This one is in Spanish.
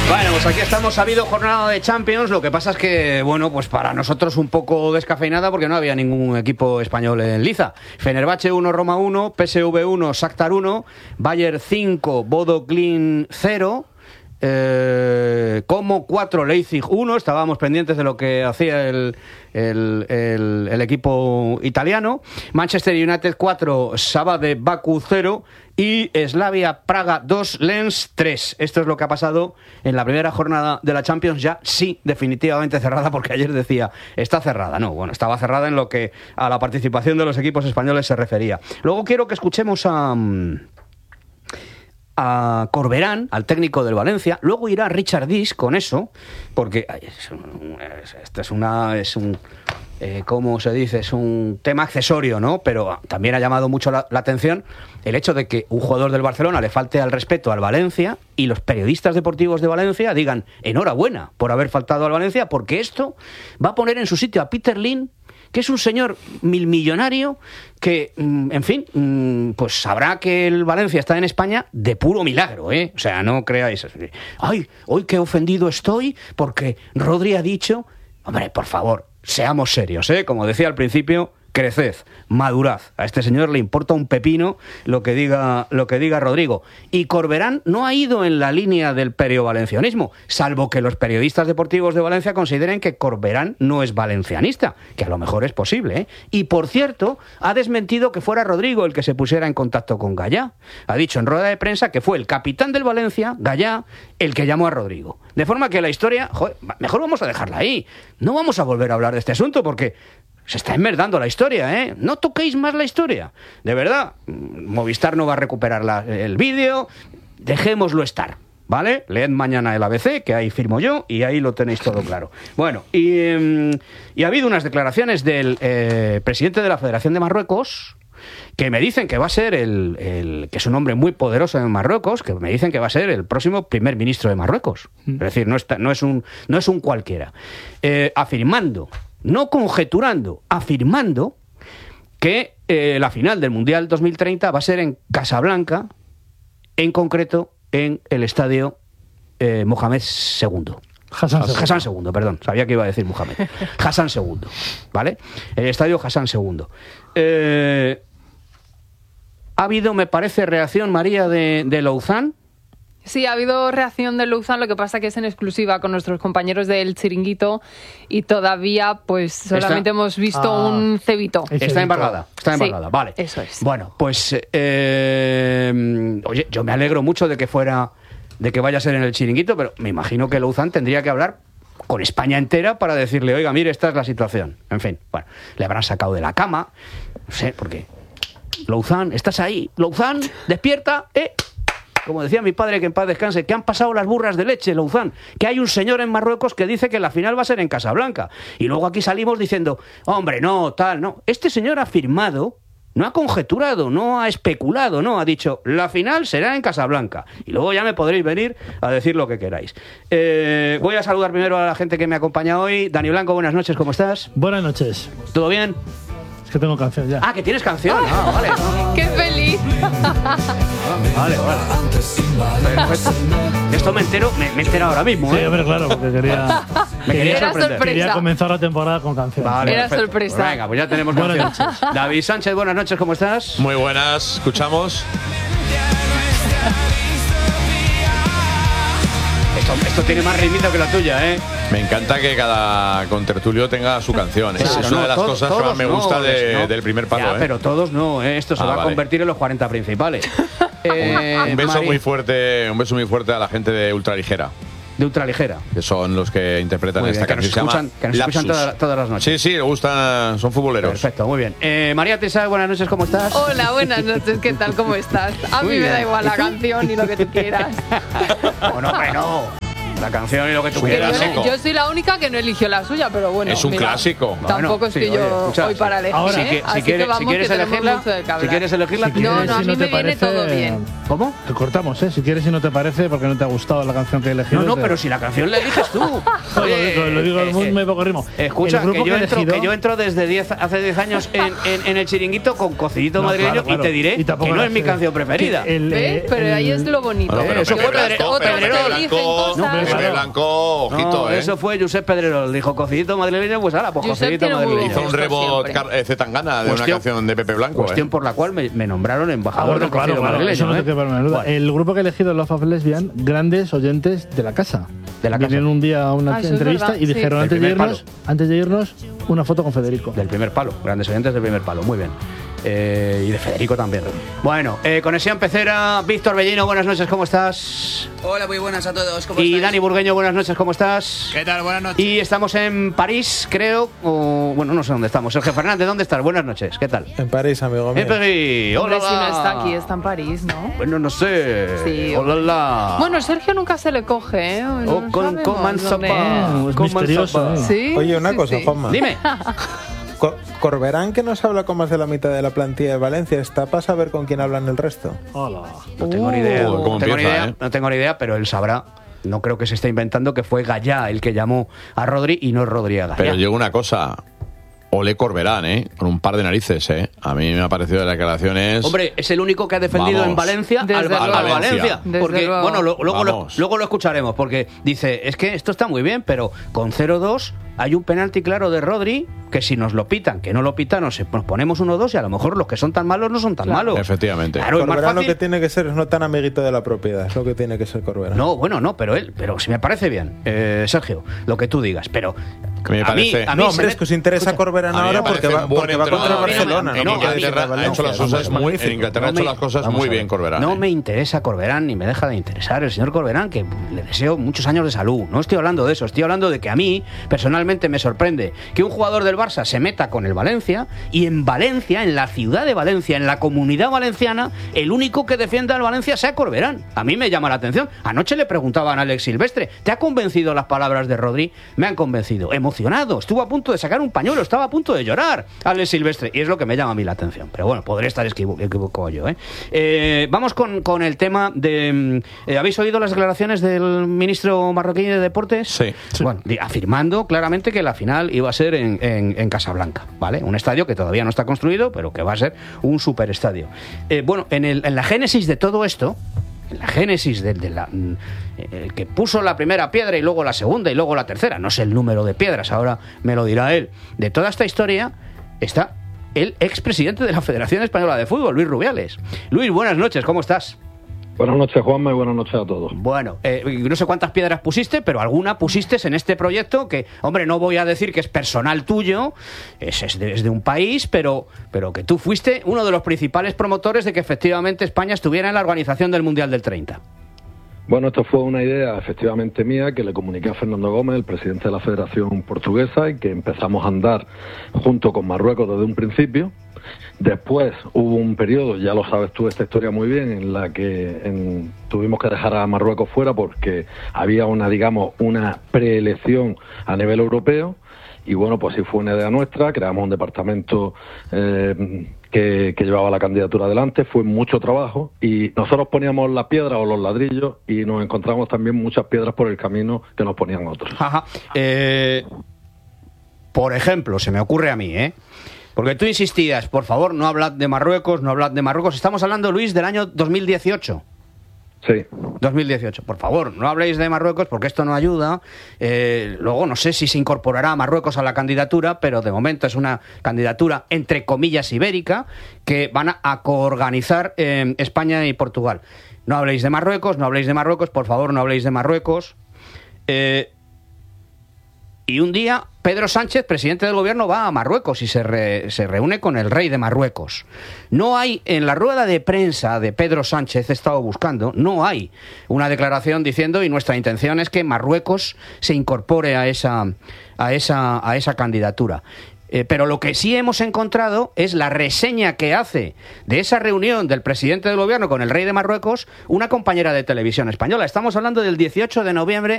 Bueno, pues aquí estamos, ha habido jornada de Champions, lo que pasa es que, bueno, pues para nosotros un poco descafeinada porque no había ningún equipo español en liza. Fenerbahce 1, Roma 1, PSV 1, Shakhtar 1, Bayern 5, Bodo Glimt 0, Como 4, Leipzig 1, estábamos pendientes de lo que hacía el equipo italiano, Manchester United 4, Saba de Baku 0 y Slavia Praga 2, Lens 3. Esto es lo que ha pasado en la primera jornada de la Champions, ya sí, definitivamente cerrada, porque ayer decía, está cerrada. No, bueno, estaba cerrada en lo que a la participación de los equipos españoles se refería. Luego quiero que escuchemos a Corberán, al técnico del Valencia. Luego irá Richard Disch con eso, porque ¿cómo se dice? Es un tema accesorio, ¿no? Pero también ha llamado mucho la atención el hecho de que un jugador del Barcelona le falte al respeto al Valencia y los periodistas deportivos de Valencia digan enhorabuena por haber faltado al Valencia, porque esto va a poner en su sitio a Peter Lim, que es un señor millonario que, en fin, pues sabrá que el Valencia está en España de puro milagro, ¿eh? O sea, no creáis. ¡Ay, hoy qué ofendido estoy porque Rodri ha dicho! Hombre, por favor, seamos serios, ¿eh? Como decía al principio, creced, madurad. A este señor le importa un pepino lo que diga Rodrigo. Y Corberán no ha ido en la línea del periovalencianismo, salvo que los periodistas deportivos de Valencia consideren que Corberán no es valencianista, que a lo mejor es posible, ¿eh? Y por cierto, ha desmentido que fuera Rodrigo el que se pusiera en contacto con Gallá. Ha dicho en rueda de prensa que fue el capitán del Valencia, Gallá, el que llamó a Rodrigo. De forma que la historia, joder, mejor vamos a dejarla ahí. No vamos a volver a hablar de este asunto porque se está enmerdando la historia, ¿eh? No toquéis más la historia. De verdad, Movistar no va a recuperar el vídeo. Dejémoslo estar, ¿vale? Leed mañana el ABC, que ahí firmo yo, y ahí lo tenéis todo claro. Bueno, y ha habido unas declaraciones del presidente de la Federación de Marruecos, que me dicen que va a ser que es un hombre muy poderoso en Marruecos, que me dicen que va a ser el próximo primer ministro de Marruecos. Es decir, no es un cualquiera. Afirmando, no conjeturando, afirmando que la final del Mundial 2030 va a ser en Casablanca, en concreto en el estadio Mohamed II. Hassan II, perdón, sabía que iba a decir Mohamed. Hassan II, ¿vale? El estadio Hassan II. Ha habido, me parece, reacción, María, de Louzán. Sí, ha habido reacción de Louzán, lo que pasa que es en exclusiva con nuestros compañeros del Chiringuito y todavía pues solamente hemos visto un cebito. Está embargada, sí, vale. Eso es. Bueno, pues oye, yo me alegro mucho de que vaya a ser en el Chiringuito, pero me imagino que Louzán tendría que hablar con España entera para decirle, oiga, mire, esta es la situación. En fin, bueno, le habrán sacado de la cama, no sé, porque Louzán, ¿estás ahí? Louzán, despierta, Como decía mi padre, que en paz descanse, que han pasado las burras de leche, Louzán, que hay un señor en Marruecos que dice que la final va a ser en Casablanca. Y luego aquí salimos diciendo, hombre, no, tal, no. Este señor ha firmado, no ha conjeturado, no ha especulado, no, ha dicho, la final será en Casablanca. Y luego ya me podréis venir a decir lo que queráis. Voy a saludar primero a la gente que me acompaña hoy. Dani Blanco, buenas noches, ¿cómo estás? Buenas noches. ¿Todo bien? Que tengo canción ya. Ah, que tienes canción. Ah, vale. ¡Qué feliz! Vale. Perfecto. Esto me entero ahora mismo, ¿eh? Sí, hombre, claro, porque quería sorprender. Quería comenzar la temporada con canción. Vale, era perfecto. sorpresa. Pues venga, pues ya tenemos canción. Buenas noches. David Sánchez, buenas noches, ¿cómo estás? Muy buenas, escuchamos. Esto tiene más ritmito que la tuya, ¿eh? Me encanta que cada contertulio tenga su canción. Claro, es una de las cosas que más me gusta del primer palo. Ya, pero todos no, ¿eh? Esto se va a convertir en los 40 principales. Un beso muy fuerte a la gente de Ultraligera. De Ultraligera. Que son los que interpretan esta canción. Que nos escuchan todas las noches. Sí, les gustan, son futboleros. Perfecto, muy bien. María Teresa, buenas noches, ¿cómo estás? Hola, buenas noches, ¿qué tal? ¿Cómo estás? A mí me da igual la canción y lo que tú quieras. Bueno. La canción y lo que tú quieras. Yo soy la única que no eligió la suya, pero bueno. Es un clásico. Tampoco es que yo voy para elegir. Ahora, si quieres elegirla, no, a mí me viene todo bien. ¿Cómo? Te cortamos, si quieres, si no te parece, porque no te ha gustado la canción que he elegido. No, pero si la canción la eliges tú. Lo digo muy poco ritmo. Escucha, que yo entro desde hace 10 años en el Chiringuito con cocidito madrileño y te diré que no es mi canción preferida. ¿Ves? Pero ahí es lo bonito. Eso fue Pedrerol. Pepe Blanco, ojito, Eso fue Josep Pedrerol. Dijo, cocidito madrileño, pues ahora, pues cocidito madrileño. Hizo un rebot Zetangana de una canción de Pepe Blanco. Cuestión por la cual me nombraron embajador del cocido madrileño. Eso no te quepa la duda. El grupo que he elegido, Love of Lesbian, grandes oyentes de la casa. Vinieron un día a una entrevista y dijeron, antes de irnos, una foto con Federico. Del primer palo, grandes oyentes del primer palo, muy bien. Y de Federico también. Bueno, Conexión Pecera, Víctor Bellino, buenas noches, ¿cómo estás? Hola, muy buenas a todos, ¿cómo estáis? Y estáis? Dani Burgueño, buenas noches, ¿cómo estás? ¿Qué tal? Buenas noches. Y estamos en París, creo, bueno, no sé dónde estamos. Sergio Fernández, ¿dónde estás? Buenas noches, ¿qué tal? En París, amigo mío. En París, hola. Si no está aquí, está en París, ¿no? Bueno, no sé. Sí. Hola. Bueno, Sergio nunca se le coge, ¿eh? No Es misterioso. ¿Sí? Oye, una cosa, Juanma. Dime. Corberán, que nos habla con más de la mitad de la plantilla de Valencia, ¿está para saber con quién hablan el resto? Hola. No tengo ni idea. ¿Cómo No tengo ni idea, pero él sabrá. No creo que se esté inventando que fue Gallá el que llamó a Rodri y no Rodri a Gallá. Pero llegó una cosa. Ole Corberán, con un par de narices, A mí me ha parecido de las declaraciones. Hombre, es el único que ha defendido en Valencia al Valencia. Porque, bueno, luego lo escucharemos, porque dice, es que esto está muy bien, pero con 0-2 hay un penalti claro de Rodri, que si nos lo pitan, que no lo pitan, nos ponemos 1-2 y a lo mejor los que son tan malos no son tan malos. Efectivamente. Claro, es más Corberán fácil. lo que tiene que ser es no tan amiguito de la propiedad, es lo que tiene que ser Corberán. No, bueno, no, pero si me parece bien, Sergio, lo que tú digas, pero me parece. No, hombre, es que os interesa Corberán ahora porque va contra Barcelona. En Inglaterra ha hecho las cosas muy bien Corberán. No me interesa Corberán ni me deja de interesar el señor Corberán, que le deseo muchos años de salud. No estoy hablando de eso, estoy hablando de que a mí personalmente me sorprende que un jugador del Barça se meta con el Valencia y en Valencia, en la ciudad de Valencia, en la comunidad valenciana, el único que defienda al Valencia sea Corberán. A mí me llama la atención. Anoche le preguntaban a Alex Silvestre, ¿te ha convencido las palabras de Rodri? Me han convencido. Emocionado, estuvo a punto de sacar un pañuelo, estaba a punto de llorar Alex Silvestre, y es lo que me llama a mí la atención. Pero bueno, podré estar equivocado yo, vamos con el tema de... ¿habéis oído las declaraciones del ministro marroquí de Deportes? Sí. Bueno, afirmando claramente que la final iba a ser en Casablanca, ¿vale? Un estadio que todavía no está construido, pero que va a ser un superestadio. Bueno, en la génesis de todo esto, en la génesis el que puso la primera piedra y luego la segunda y luego la tercera, no sé el número de piedras, ahora me lo dirá él, de toda esta historia está el expresidente de la Federación Española de Fútbol, Luis Rubiales. Luis, buenas noches, ¿cómo estás? Buenas noches, Juanma, y buenas noches a todos. Bueno, no sé cuántas piedras pusiste, pero alguna pusiste en este proyecto que, hombre, no voy a decir que es personal tuyo, es de un país, pero que tú fuiste uno de los principales promotores de que efectivamente España estuviera en la organización del Mundial del 30. Bueno, esto fue una idea efectivamente mía que le comuniqué a Fernando Gómez, el presidente de la Federación Portuguesa, y que empezamos a andar junto con Marruecos desde un principio. Después hubo un periodo, ya lo sabes tú esta historia muy bien, en la que tuvimos que dejar a Marruecos fuera porque había una preelección a nivel europeo. Y bueno, pues sí fue una idea nuestra, creamos un departamento que llevaba la candidatura adelante, fue mucho trabajo y nosotros poníamos las piedras o los ladrillos y nos encontramos también muchas piedras por el camino que nos ponían otros. Ajá. Por ejemplo, se me ocurre a mí, porque tú insistías, por favor, no hablad de Marruecos, no hablad de Marruecos. Estamos hablando, Luis, del año 2018. Sí. 2018. Por favor, no habléis de Marruecos porque esto no ayuda. Luego no sé si se incorporará Marruecos a la candidatura, pero de momento es una candidatura entre comillas ibérica que van a coorganizar España y Portugal. No habléis de Marruecos, por favor, no habléis de Marruecos. Y un día Pedro Sánchez, presidente del gobierno, va a Marruecos y se reúne con el rey de Marruecos. No hay, en la rueda de prensa de Pedro Sánchez, he estado buscando, no hay una declaración diciendo y nuestra intención es que Marruecos se incorpore a esa candidatura. Pero lo que sí hemos encontrado es la reseña que hace de esa reunión del presidente del gobierno con el rey de Marruecos una compañera de televisión española. Estamos hablando del 18 de noviembre